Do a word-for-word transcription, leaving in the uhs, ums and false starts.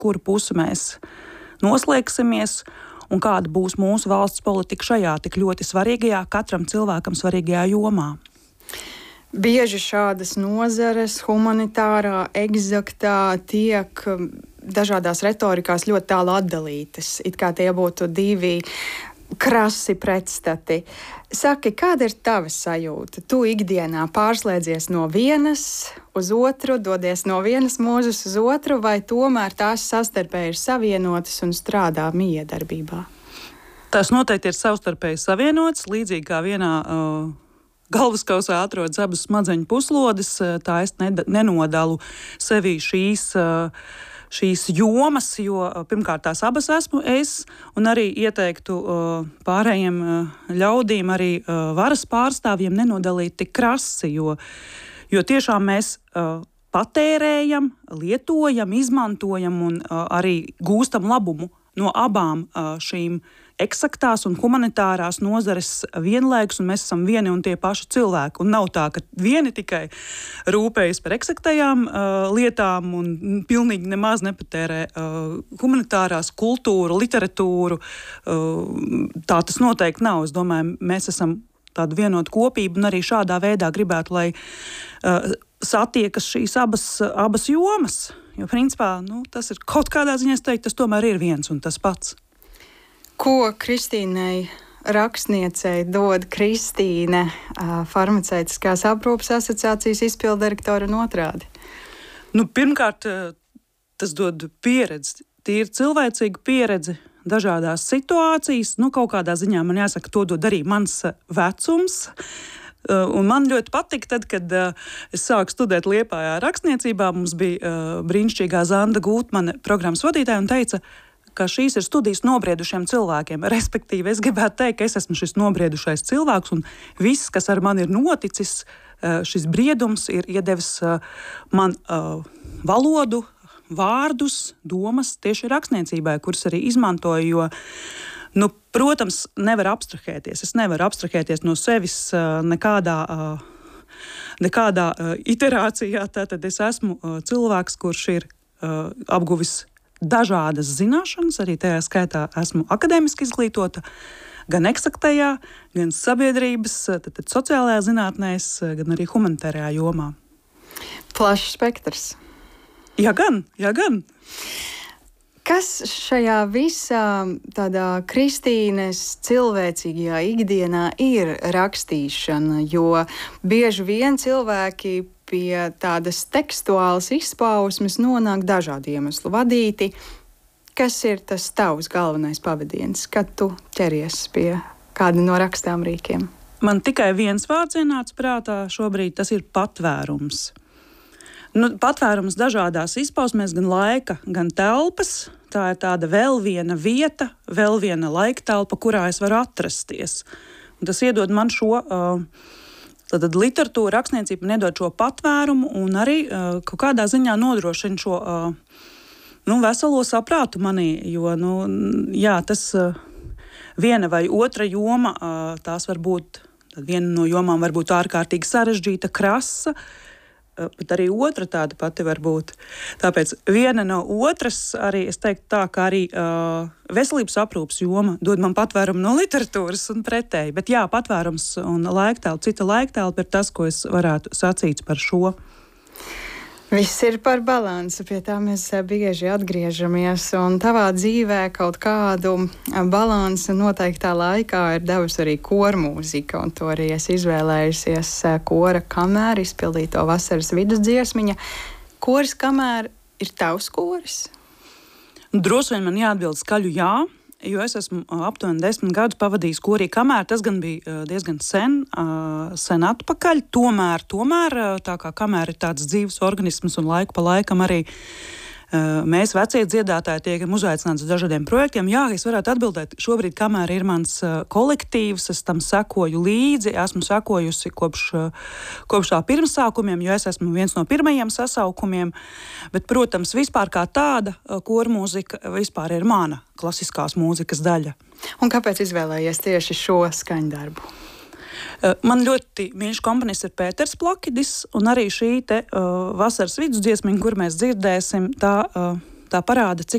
kuru pusi mēs noslēgsimies un kāda būs mūsu valsts politika šajā tik ļoti svarīgajā, katram cilvēkam svarīgajā jomā. Bieži šādas nozares, humanitārā, egzaktā, tiek dažādās retorikās ļoti tālu atdalītas, it kā tie būtu divi krasi pretstati. Saki, kāda ir tava sajūta? Tu ikdienā pārslēdzies no vienas uz otru, dodies no vienas mūzes uz otru, vai tomēr tās savstarpēji ir savienotas un strādā miedarbībā? Tas noteikti ir savstarpēji savienotas, līdzīgi kā vienā uh, galvaskausā atrodas abas smadzeņu puslodes, tā es nenodalu sevī šīs uh, šīs jomas, jo pirmkārt tās abas esmu es, un arī ieteiktu uh, pārējiem uh, ļaudīm, arī uh, varas pārstāvjiem nenodalīt tik krasi, jo, jo tiešām mēs uh, patērējam, lietojam, izmantojam un uh, arī gūstam labumu no abām uh, šīm eksaktās un humanitārās nozares vienlaikus, un mēs esam vieni un tie paši cilvēki. Un nav tā, ka vieni tikai rūpējas par eksaktajām uh, lietām un pilnīgi nemaz nepatērē uh, humanitārās kultūru, literatūru. Uh, tā tas noteikti nav. Es domāju, mēs esam tāda vienota kopība un arī šādā veidā gribētu, lai uh, satiekas šīs abas, abas jomas. Jo principā nu, tas ir kaut kādā ziņā, es teiktu, tas tomēr ir viens un tas pats. Ko Kristīnai rakstniecei dod Kristīne, farmaceitiskās aprūpes asociācijas izpildirektora un otrādi? Nu, pirmkārt, tas dod pieredzi, tīri cilvēcīgu pieredzi dažādās situācijas. Nu, kaut kādā ziņā man jāsaka, to dod arī mans vecums. Un man ļoti patika, tad, kad uh, es sāku studēt Liepājā rakstniecībā, mums bija uh, brīnišķīgā Zanda Gūtmane programmas vadītāja un teica, ka šīs ir studijas nobriedušiem cilvēkiem. Respektīvi, es gribētu teikt, ka es esmu šis nobriedušais cilvēks, un viss, kas ar mani ir noticis, uh, šis briedums ir iedevis uh, man uh, valodu, vārdus, domas tieši rakstniecībai, kuras arī izmantoju, jo Nu, protams, nevar abstrahēties. Es nevaru abstrahēties no sevis uh, nekādā, uh, nekādā uh, iterācijā. Tātad es esmu uh, cilvēks, kurš ir uh, apguvis dažādas zināšanas, arī tajā skaitā esmu akadēmiski izglītota, gan eksaktajā, gan sabiedrības, tātad sociālajā zinātnēs, gan arī humanitārajā jomā. Plašs spektrs. Jā, gan, jā, gan. Kas šajā visā tādā Kristīnes cilvēcīgajā ikdienā ir rakstīšana, jo bieži vien cilvēki pie tādas tekstuālas izpausmes nonāk dažādu iemeslu vadīti. Kas ir tas tavs galvenais pavadiens, kad tu ķeries pie kāda no rakstām rīkiem? Man tikai viens vārds ienāca prātā šobrīd, tas ir patvērums. Nu, patvērums dažādās izpausmēs, gan laika, gan telpas. Tā ir tāda vēl viena vieta, vēl viena laika telpa, kurā es varu atrasties. Un tas iedod man šo uh, tātad literatūru, rakstniecību, nedod šo patvērumu un arī uh, kaut kādā ziņā nodrošina šo uh, nu, veselo saprātu manī, jo nu, jā, tas uh, viena vai otra joma, uh, tās var būt, tad viena no jomām var būt ārkārtīgi sarežģīta, krasa, bet arī otra tāda pati var būt. Tāpēc viena no otras arī, es teiktu tā, ka arī uh, veselības aprūpes joma dod man patvērumu no literatūras un pretēji. Bet jā, patvērums un laiktēlpa, cita laiktēlpa ir tas, ko es varētu sacīt par šo. Viss ir par balansu, pie tā mēs bieži atgriežamies, un tavā dzīvē kaut kādu balansu noteiktā laikā ir devusi arī kormūzika, un to arī es izvēlējusies kora kamēra izpildīto vasaras vidusdziesmiņa. Koris kamēr ir tavs koris? Droši vien man jāatbild skaļu jā, jo es esmu aptuveni desmit gadus pavadījis korī kamēr. Tas gan bija diezgan sen, sen atpakaļ. Tomēr, tomēr tā kā kamēr ir tāds dzīves organisms un laiku pa laikam arī mēs vecie dziedātāji tiekam uzaicināti uz dažādiem projektiem. Jā, es varētu atbildēt, šobrīd kamēr ir mans kolektīvs, es tam sekoju līdzi, esmu sekojusi kopš, kopš tā pirmsākumiem, jo es esmu viens no pirmajiem sasaukumiem, bet, protams, vispār kā tāda kormūzika vispār ir mana klasiskās mūzikas daļa. Un kāpēc izvēlējies tieši šo skaņdarbu? Man ļoti mīļš komponists ir Pēters Plakidis, un arī šī te uh, vasaras vidusdziesmiņa, kur mēs dzirdēsim, tā, uh, tā parāda, cik